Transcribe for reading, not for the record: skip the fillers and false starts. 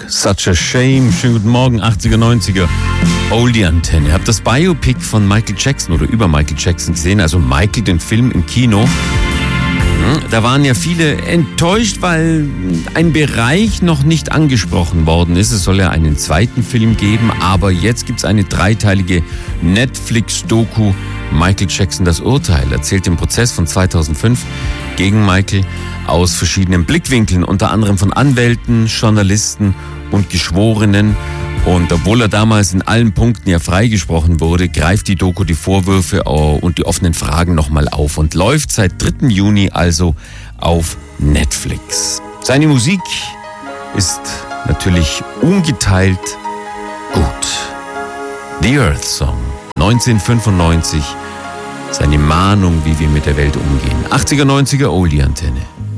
Such a Shame. Schönen guten Morgen, 80er, 90er. Oldie-Antenne. Ihr habt das Biopic von Michael Jackson oder über Michael Jackson gesehen, also Michael, den Film im Kino. Da waren ja viele enttäuscht, weil ein Bereich noch nicht angesprochen worden ist. Es soll ja einen zweiten Film geben, aber jetzt gibt es eine dreiteilige Netflix-Doku. Michael Jackson, das Urteil, erzählt den Prozess von 2005 gegen Michael aus verschiedenen Blickwinkeln, unter anderem von Anwälten, Journalisten und Geschworenen. Und obwohl er damals in allen Punkten ja freigesprochen wurde, greift die Doku die Vorwürfe und die offenen Fragen nochmal auf und läuft seit 3. Juni also auf Netflix. Seine Musik ist natürlich ungeteilt gut. The Earth Song, 1995, seine Mahnung, wie wir mit der Welt umgehen. 80er, 90er, Oldie-Antenne.